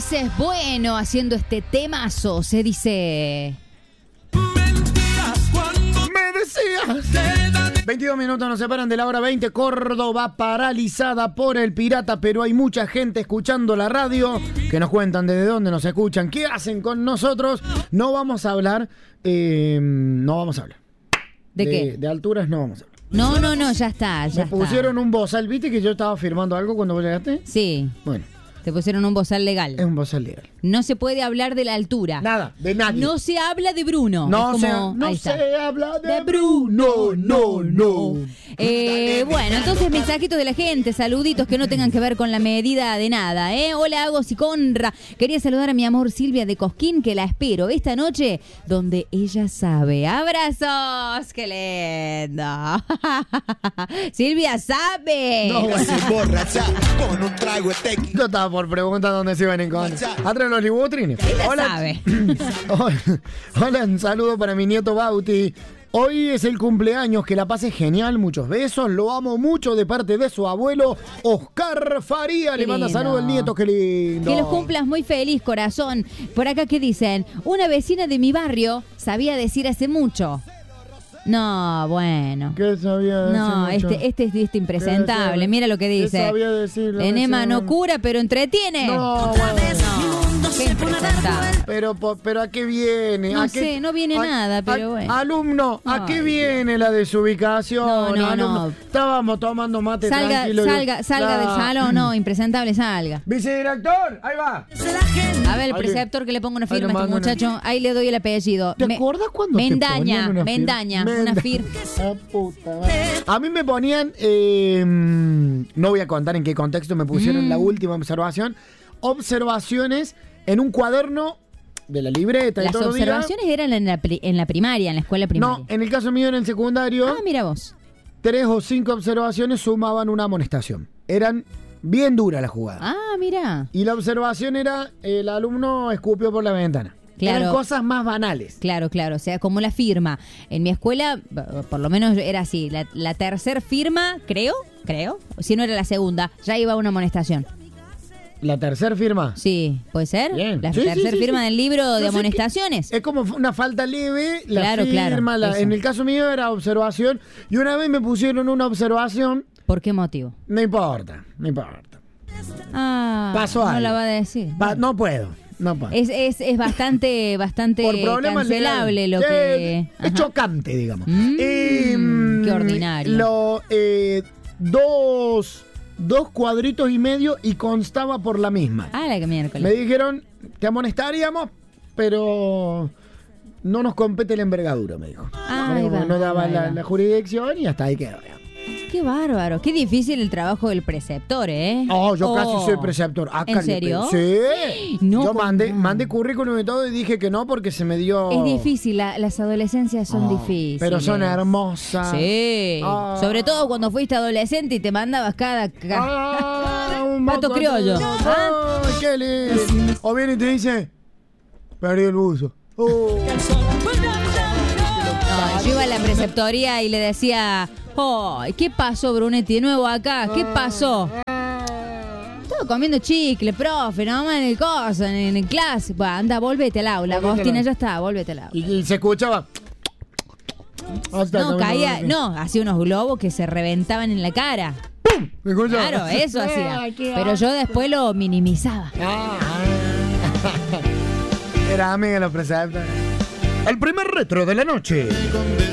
Ulises Bueno haciendo este temazo. Se dice... Me decías. 22 minutos nos separan de la hora 20. Córdoba paralizada por el pirata, pero hay mucha gente escuchando la radio que nos cuentan desde dónde nos escuchan, qué hacen con nosotros. No vamos a hablar. ¿De qué? De alturas no vamos a hablar. No, ya está. Me pusieron un bozal, ¿viste que yo estaba firmando algo cuando vos llegaste? Sí. Bueno. Te pusieron un bozal legal. Es un bozal legal. No se puede hablar de la altura. Nada, de nadie. No se habla de Bruno. No se habla de Bruno. No. Bueno, entonces mensajitos de la gente, saluditos que no tengan que ver con la medida de nada, ¿eh? Hola, Agos y Conra. Quería saludar a mi amor Silvia de Cosquín, que la espero esta noche donde ella sabe. ¡Abrazos! ¡Qué lindo! Silvia sabe. No vas a emborrachar con un trago de tequila. Yo estaba por preguntar dónde se iban a encontrar. Atrás los libutrines. Ella sabe. Hola, un saludo para mi nieto Bauti. Hoy es el cumpleaños, que la pase genial, muchos besos, lo amo mucho de parte de su abuelo Oscar Faría. Qué le manda lindo. saludos al nieto, qué lindo. Que los cumplas muy feliz, corazón. Por acá, ¿qué dicen? Una vecina de mi barrio sabía decir hace mucho. No, bueno. ¿Qué sabía decir? No, mucho? este es impresentable. Mira lo que ¿Qué dice. sabía decir la Enema vecina? no cura, pero entretiene. No, bueno. Qué impresentable. Pero ¿a qué viene? No ¿A qué- sé, no viene nada, pero bueno. Alumno, ¿a qué Ay, viene la desubicación? No. Alumno, estábamos tomando mate Salga tranquilo. del salón, no, impresentable, salga. Vicedirector, ahí va. A ver, el preceptor que le ponga una firma a este mando una- muchacho, ahí le doy el apellido. ¿Te acuerdas cuando te ponían una Mendaña, firma? una firma. Ah, puta madre. A mí me ponían, no voy a contar en qué contexto me pusieron la última observación, observaciones en un cuaderno de la libreta y Las todo día. observaciones eran en la primaria, en la escuela primaria. No, en el caso mío en el secundario, Ah, mira vos. 3 o 5 observaciones sumaban una amonestación. Eran bien duras las jugadas. Ah, mira. Y la observación era, el alumno escupió por la ventana. Claro. Eran cosas más banales. Claro, o sea, como la firma. En mi escuela, por lo menos era así, la tercer firma, creo, si no era la segunda, ya iba una amonestación. La tercera firma. Sí, ¿puede ser? Bien. La Sí, tercer sí, firma sí. del libro de No sé amonestaciones. Es como una falta leve, la Claro, firma, eso. en el caso mío era observación. Y una vez me pusieron una observación, ¿Por qué motivo? no importa. Ah, Pasó no algo. la va a decir. No puedo. Es bastante Por problemas cancelable legales. lo que... Es Ajá. chocante, digamos. Qué ordinario. Dos cuadritos y medio y constaba por la misma. Ah, la que miércoles. Me dijeron, te amonestaríamos, pero no nos compete la envergadura, me dijo. Ahí va, no daba ahí va. la jurisdicción y hasta ahí quedó. Qué bárbaro. Qué difícil el trabajo del preceptor, ¿eh? Oh, yo casi Oh. soy preceptor. ¿En serio? Sí. No, yo mandé contá. currículum y todo y dije que no porque se me dio... Es difícil, las adolescencias son difíciles. Pero son hermosas. Sí. Ah. Sobre todo cuando fuiste adolescente y te mandabas cada... Un Pato criollo. ¿Ah? Ay, qué lindo. O viene y te dice, perdí el buzo. Oh. No, yo iba a la preceptoría y le decía, ¿qué pasó, Brunetti? De nuevo acá, ¿qué pasó? Estaba comiendo chicle, profe, nomás en el coso, en clase. Bueno, anda, volvete al aula. Volvete al Agostina, aula. ya está, volvete al aula. Y se escuchaba. No, caía, no, hacía unos globos que se reventaban en la cara. ¿Me escuchaba? Claro, eso hacía. Ay, qué Pero yo después lo minimizaba. Era amiga de los preceptores. El primer retro de la noche.